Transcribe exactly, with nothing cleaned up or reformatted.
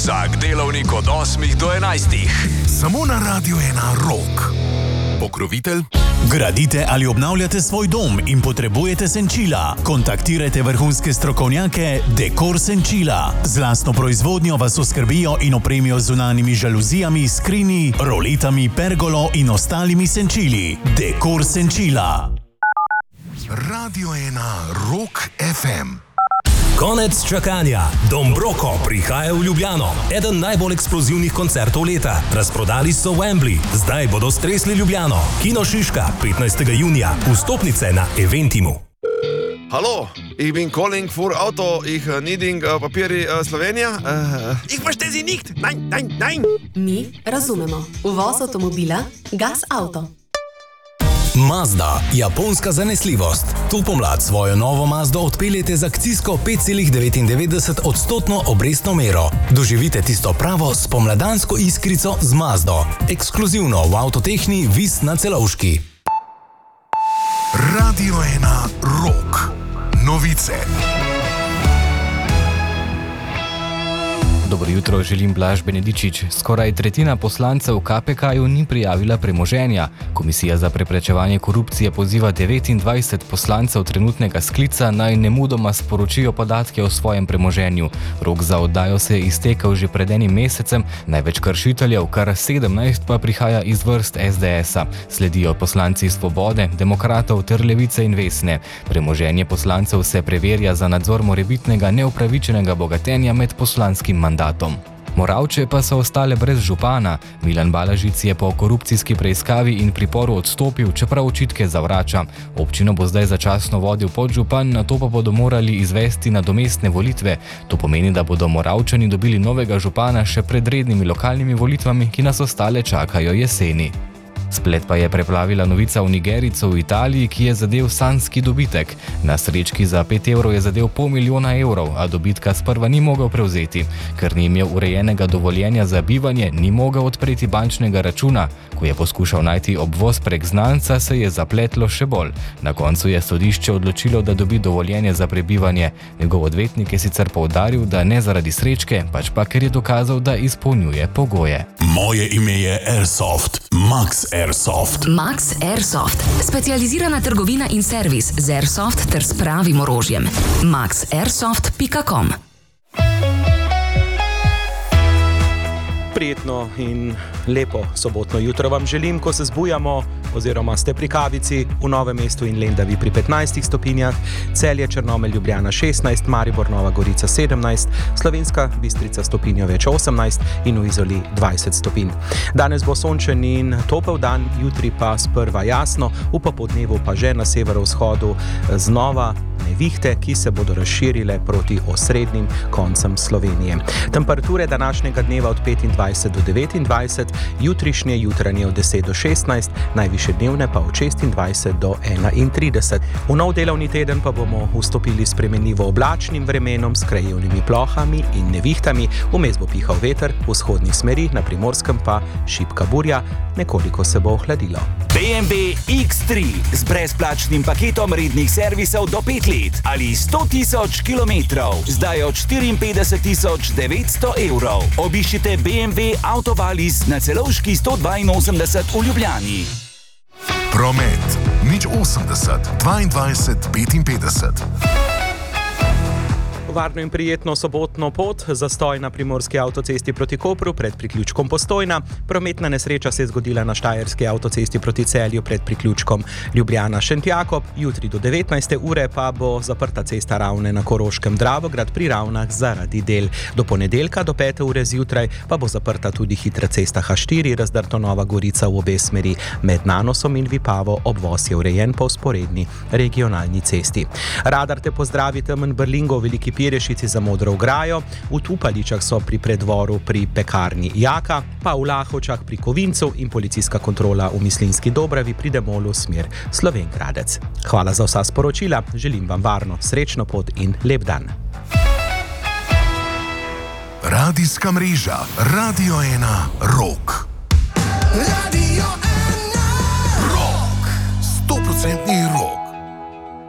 Vsak delovnik od osmih do enajstih. Samo na Radio ena Rock. Pokrovitelj? Gradite ali obnavljate svoj dom in potrebujete senčila? Kontaktirajte vrhunske strokovnjake Dekor Senčila. Z lastno proizvodnjo vas oskrbijo in opremijo z zunanjimi žaluzijami, skrini, roletami, pergolo in ostalimi senčili. Dekor Senčila. Radio ena Rock ef em. Konec čakanja. Dom Broko prihaja v Ljubljano. Eden najbolj eksplozivnih koncertov leta. Razprodali so Wembley. Zdaj bodo stresli Ljubljano. Kino Šiška, petnajstega junija. Vstopnice na Eventimu. Hallo, ich bin calling for Auto. Ich uh, needing uh, papiri uh, Slovenija. Uh, ich verstehe Sie nicht. Nein, nein, nein. Mi razumemo. Uvoz avtomobila Gas Auto. Mazda, japonska zanesljivost. Tu pomlad svojo novo Mazdo odpeljete z akcijsko pet celih devetindevetdeset odstotno obrestno mero. Doživite tisto pravo spomladansko iskrico z Mazdo. Ekskluzivno v Avtotehni Vis na Celovški. Radio ena Rock. Novice. Dobro jutro, želim Blaž Benedičič. Skoraj tretjina poslancev K P K-ju ni prijavila premoženja. Komisija za preprečevanje korupcije poziva devetindvajset poslancev trenutnega sklica naj nemudoma sporočijo podatke o svojem premoženju. Rok za oddajo se je iztekel že pred enim mesecem, največ kršiteljev, kar sedemnajst pa prihaja iz vrst S D S-a. Sledijo poslanci Svobode, Demokratov ter Levice in Vesne. Premoženje poslancev se preverja za nadzor morebitnega neupravičenega bogatenja med poslanskim mandatom. Moravče pa so ostale brez župana. Milan Balažic je po korupcijski preiskavi in priporu odstopil, čeprav očitke zavrača. Občino bo zdaj začasno vodil podžupan, nato pa bodo morali izvesti nadomestne volitve. To pomeni, da bodo Moravčani dobili novega župana še pred rednimi lokalnimi volitvami, ki nas ostale čakajo jeseni. Splet pa je preplavila novica o Nigerico v Italiji, ki je zadev sanjski dobitek. Na srečki za pet evrov je zadev pol milijona evrov, a dobitka sprva ni mogel prevzeti. Ker ni imel urejenega dovoljenja za bivanje, ni mogel odpreti bančnega računa. Ko je poskušal najti obvoz prek znanca, se je zapletlo še bolj. Na koncu je sodišče odločilo, da dobi dovoljenje za prebivanje. Njegov odvetnik je sicer poudaril, da ne zaradi srečke, pač pa ker je dokazal, da izpolnjuje pogoje. Moje ime je Airsoft. Max Airsoft. Max Airsoft. Specializirana trgovina in servis z Airsoft ter s pravim orožjem. max airsoft pika com. Prijetno in lepo sobotno jutro vam želim, ko se zbujamo oziroma ste pri kavici v Novem mestu in Lendavi pri petnajstih stopinjah, Celje, Črnomelj, Ljubljana šestnajst, Maribor, Nova Gorica sedemnajst, Slovenska Bistrica stopinjo več osemnajst in v Izoli dvajset stopinj. Danes bo sončen in topel dan, jutri pa sprva jasno, v popoldnevu pa že na severovzhodu znova nevihte, ki se bodo razširile proti osrednjim koncem Slovenije. Temperature današnjega dneva od petindvajset do devetindvajset, jutrišnje jutranje od deset do šestnajst, najvišje dnevne pa od šestindvajset do enaintrideset. V nov delovni teden pa bomo vstopili s spremenljivo oblačnim vremenom, s krajevnimi plohami in nevihtami, vmes bo pihal veter v vzhodnih smeri, na Primorskem pa šibka burja, nekoliko se bo ohladilo. B M W X tri z brezplačnim paketom rednih servisov do pet let ali sto tisoč kilometrov, zdaj od štiriinpetdeset tisoč devetsto evrov. Obiščite B M W Autovalis na Celovški sto dvainosemdeset v Ljubljani. Promet nič osemdeset dvaindvajset petinpetdeset. Varno in prijetno sobotno pot, zastoj na primorski avtocesti proti Kopru pred priključkom Postojna. Prometna nesreča se je zgodila na štajerski avtocesti proti Celju pred priključkom Ljubljana-Šentjakob. Jutri do devetnajste ure pa bo zaprta cesta Ravne na Koroškem Dravograd pri Ravnah zaradi del. Do ponedeljka do pete ure zjutraj pa bo zaprta tudi hitra cesta H štiri, razdrto Nova Gorica v obe smeri. Med Nanosom in Vipavo obvoz je urejen po vzporedni regionalni cesti. Radar te pozdravi Temen Brlingo v Veliki Pirešici za Modro ograjo, v Tupaličah so pri predvoru pri pekarni Jaka, pa v Lahovčah pri Kovincu in policijska kontrola v Mislinski Dobravi pri Demolu smer Slovenj Gradec. Hvala za vsa sporočila, želim vam varno, srečno pot in lep dan. Radijska mreža Radio ena Rock. Radio ena Rock. sto procentni rock.